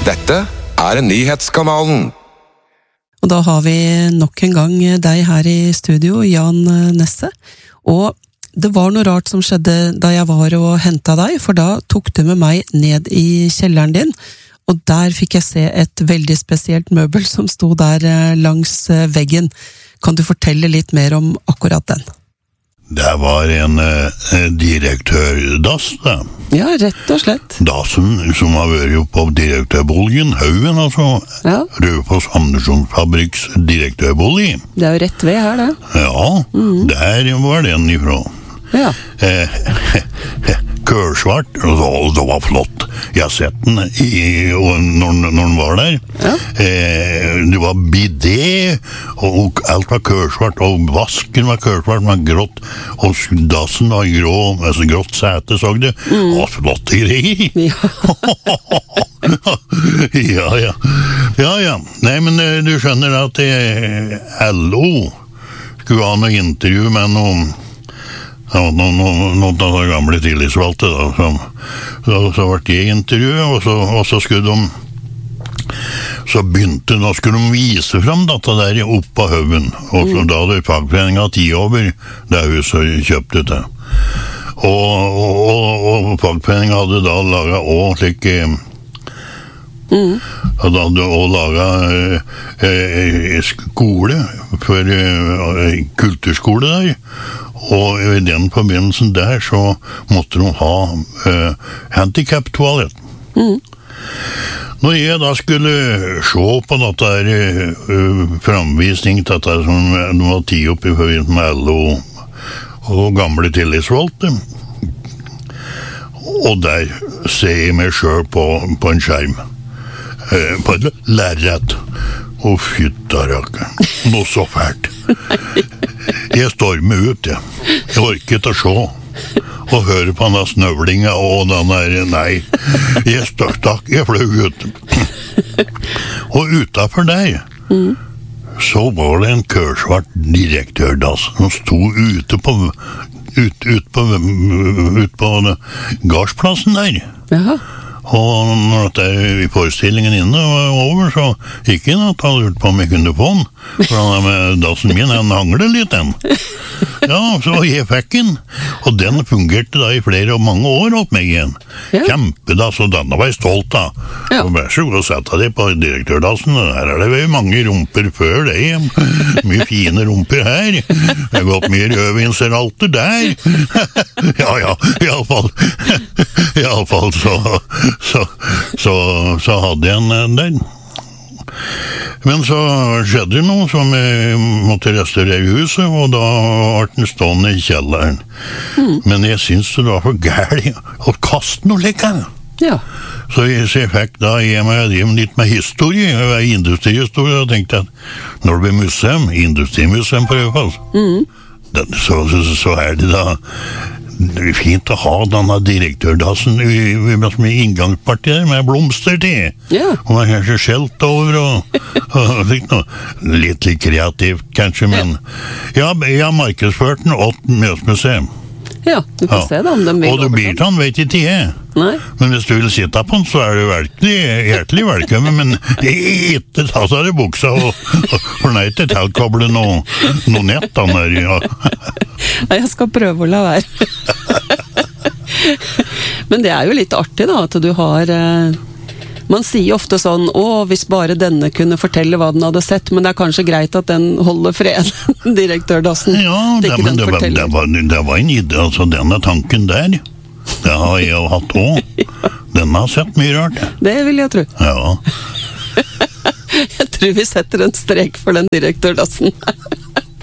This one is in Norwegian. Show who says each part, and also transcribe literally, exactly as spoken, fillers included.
Speaker 1: Dette er Nyhetskanalen.
Speaker 2: Og da har vi nok en gang deg her i studio, Jan Nesse. Og det var noe rart som skjedde da jeg var og hentet deg, for da tok du med meg ned i kjelleren din, og der fikk jeg se et veldig spesielt møbel som sto der langs veggen. Kan du fortelle litt mer om akkurat den?
Speaker 3: Det var en eh, direktørdass, da.
Speaker 2: Ja, rett og slett.
Speaker 3: Dassen som har vært jo på direktørbolgen, Haugen, altså.
Speaker 2: Ja.
Speaker 3: Raufoss Andersons Fabriks direktørbolig.
Speaker 2: Det er jo rett ved her, det.
Speaker 3: Ja, mm. Der var den ifra.
Speaker 2: Ja.
Speaker 3: Eh, kørsvart, og det var flott. Jeg har sett den i, når, når den var der. Ja. Eh, det var bidé, og alt var kørsvart, og vasken var kørsvart, men grått, og dassen var grå, altså grått sete, så du. Mm. Å, flotte greier! Ja. ja, ja. Ja, ja. Nei, men du skjønner at L O skulle ha noe intervju med noen Ja, noen, noen, noen av de gamle tillitsvalgte da, som, så, så ble det intervjuet, og så, og så skulle de, så begynte, da skulle de vise frem dette der opp på Haugen, og så, mm. da hadde fagforeningen ti over, det huset kjøpte det. Og, og, og, og fagforeningen hadde da laget også slik, mm. hadde også laget eh, skole, for eh, kulturskole der, og i den forbindelsen der så måtte de ha uh, handicap-toalett. Mm. Når jeg da skulle se på dette her, uh, framvisning til dette som de var tid opp i forbindelse med L O og gamle tillitsvalgte, og der ser jeg meg selv på, på en skjerm, uh, på et lerret, og fytta rakkeren, noe så fælt. Jeg stormer ut, jeg. Jeg orker ikke å se. Og høre på denne snøvlinga og den der, nei. Jeg stakk, jeg fløg ut. Og utenfor der, mm. så var det en kørsvart direktørdass som sto ute på, ut, ut på, ut på gardsplassen der. Jaha. Og når dette i forestillingen inne var over, så gikk jeg at han lurte på om jeg kunne få den. For han med dassen min, han hangler litt den. Ja, så jeg fikk den. Og den fungerte da i flere og mange år opp meg igjen. Ja. Kjempedass, og denne var jeg stolt av. Ja. Og vær så god, sette det på direktørdassen. Her er det jo mange rumper før det. Mye fine rumper her. Det har gått mye rødvinseralter der. Ja, ja, i alle fall. I alle fall så... Så, så, så hadde jeg en der. Men så skjedde det noe som jeg måtte restaurere huset, og da var den stående i kjelleren. Mm. Men jeg syntes det var for gærlig å kaste noe lekkere. Ja. Så jeg, så jeg fikk da i meg litt med historie, industrihistorie, og tenkte at når det blir museum, industrimuseum på Raufoss, mm. så, så, så er det da det er fint å ha denne direktørdassen i, i, i inngangspartiet med blomster til. Ja. Og man kanskje skjelt over og, og litt, noe. litt litt kreativt kanskje, men ja, jeg har markedsført den åt Mjøsmuseum. Ja, du får ja. se da om de vil. Og du blir han, vet ikke jeg. Nei. Men hvis du vil sitte på den, så er du virkelig hjertelig velkommen, men ikke ta seg i buksa og, og fornøyte tilkoble noe, noe nett, han der, ja.
Speaker 2: Nei, jeg skal prøve å la være. Men det er jo litt artig da, at du har... Man sier ofte sånn, å, hvis bare denne kunne fortelle hva den hadde sett, men det er kanskje greit at den holder fred, direktørdassen.
Speaker 3: Ja, det, men det var, det, var, det var en idé, altså denne tanken der, det har jeg jo hatt også. Ja. Den har sett mye rart.
Speaker 2: Det vil jeg tro.
Speaker 3: Ja.
Speaker 2: Jeg tror vi setter en strek for den direktørdassen.